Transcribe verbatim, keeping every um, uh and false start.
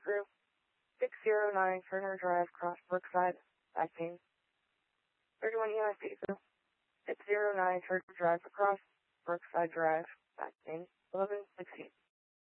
Group, six oh nine Turner Drive, Cross Brookside, back pain. thirty-one E M S Group, six oh nine Turner Drive, across Brookside Drive, back pain, eleven sixty.